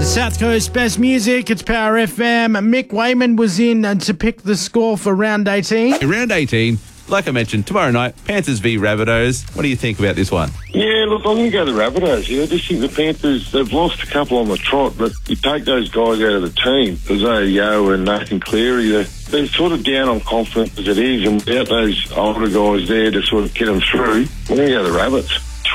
The South Coast best music, it's Power FM. Mick Wayman was in to pick the score for round 18. Round 18, like I mentioned, tomorrow night, Panthers v Rabbitohs. What do you think about this one? Yeah, look, I'm going to go the Rabbitohs here. I just think the Panthers, they've lost a couple on the trot, but you take those guys out of the team, Isaiah Yeo and Nathan Cleary, they're sort of down on confidence as it is, and without those older guys there to sort of get them through, I'm going to go the Rabbits.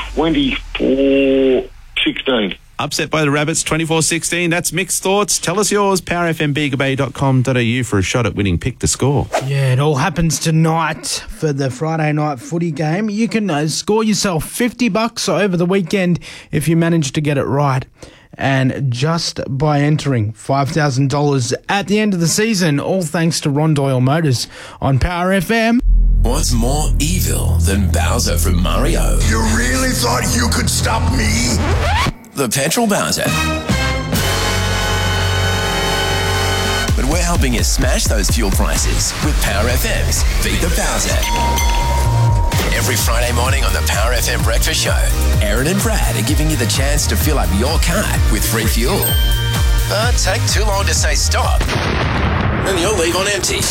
24-16. Upset by the Rabbits, 24-16. That's Mick's thoughts. Tell us yours, powerfmbigabay.com.au for a shot at winning Pick the Score. Yeah, it all happens tonight for the Friday night footy game. You can score yourself $50 over the weekend if you manage to get it right. And just by entering $5,000 at the end of the season, all thanks to Ron Doyle Motors on Power FM. What's more evil than Bowser from Mario? You really thought you could stop me? The Petrol Bowser. But we're helping you smash those fuel prices with Power FM's Beat the Bowser. Every Friday morning on the Power FM Breakfast Show, Aaron and Brad are giving you the chance to fill up your car with free fuel. But take too long to say stop, and you'll leave on empty.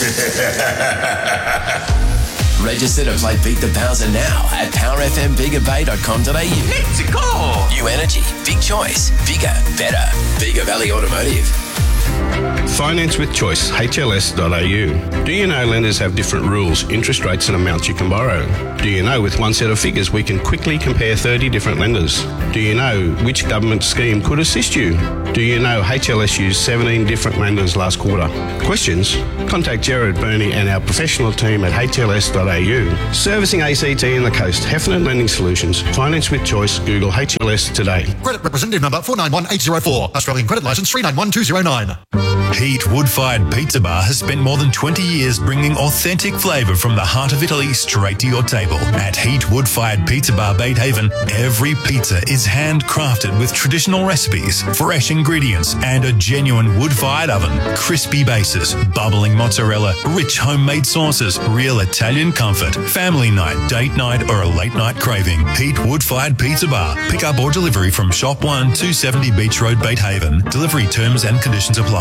Register to play Beat the Bowser now at powerfmbigabay.com.au. Let's go! New energy, big choice, bigger, better. Bigger Valley Automotive. Finance with Choice, hls.au. Do you know lenders have different rules, interest rates and amounts you can borrow? Do you know with one set of figures we can quickly compare 30 different lenders? Do you know which government scheme could assist you? Do you know HLS used 17 different lenders last quarter? Questions? Contact Gerard Burney and our professional team at hls.au. Servicing ACT and the Coast, Heffernan Lending Solutions. Finance with Choice, Google HLS today. Credit representative number 491804. Australian credit licence 391209. Heat Wood-Fired Pizza Bar has spent more than 20 years bringing authentic flavour from the heart of Italy straight to your table. At Heat Wood-Fired Pizza Bar Beethaven, every pizza is handcrafted with traditional recipes, fresh ingredients and a genuine wood-fired oven. Crispy bases, bubbling mozzarella, rich homemade sauces, real Italian comfort. Family night, date night or a late night craving. Heat Wood-Fired Pizza Bar. Pick up or delivery from Shop 1, 270 Beach Road, Beethaven. Delivery terms and conditions apply.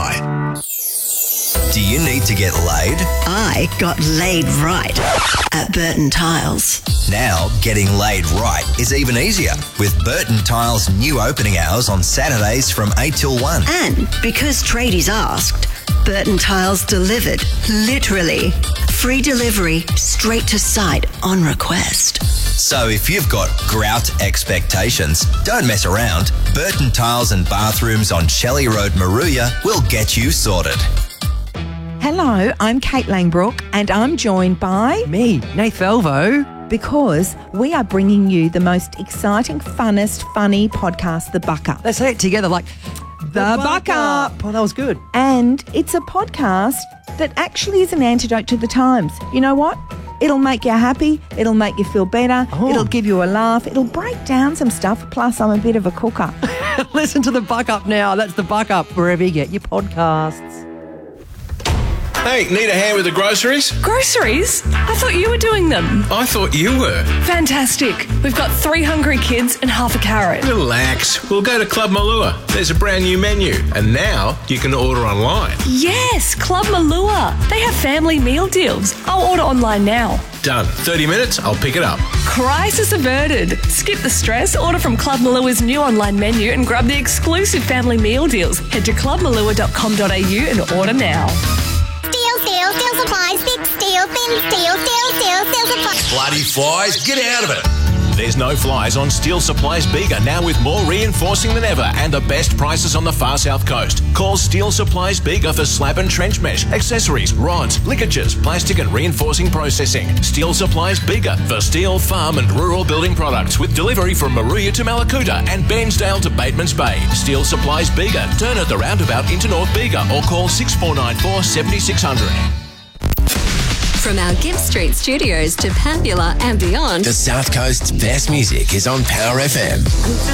Do you need to get laid? I got laid right at Burton Tiles. Now, getting laid right is even easier with Burton Tiles' new opening hours on Saturdays from 8 till 1. And because tradies asked, Burton Tiles delivered, literally. Free delivery, straight to site on request. So if you've got grout expectations, don't mess around. Burton Tiles and Bathrooms on Shelley Road, Maruya will get you sorted. Hello, I'm Kate Langbrook and I'm joined by... me, Nath Velvo. Because we are bringing you the most exciting, funnest, funny podcast, The Buck Up. Let's say it together like... The Buck Up. Oh, that was good. And it's a podcast that actually is an antidote to the times. You know what? It'll make you happy. It'll make you feel better. Oh. It'll give you a laugh. It'll break down some stuff. Plus, I'm a bit of a cooker. Listen to The Buck Up now. That's The Buck Up, wherever you get your podcasts. Hey, need a hand with the groceries? Groceries? I thought you were doing them. I thought you were. Fantastic. We've got 3 hungry kids and half a carrot. Relax. We'll go to Club Malua. There's a brand new menu. And now you can order online. Yes, Club Malua. They have family meal deals. I'll order online now. Done. 30 minutes, I'll pick it up. Crisis averted. Skip the stress, order from Club Malua's new online menu and grab the exclusive family meal deals. Head to clubmalua.com.au and order now. Steel supplies, big steel, thin steel supplies. Bloody flies, get out of it. There's no flies on Steel Supplies Bega, now with more reinforcing than ever and the best prices on the far south coast. Call Steel Supplies Bega for slab and trench mesh, accessories, rods, ligatures, plastic and reinforcing processing. Steel Supplies Bega for steel, farm and rural building products with delivery from Maruya to Malakuta and Bairnsdale to Bateman's Bay. Steel Supplies Bega. Turn at the roundabout into North Bega or call 6494 7600. From our Gibb Street studios to Papula and beyond, The South Coast's best music is on Power FM.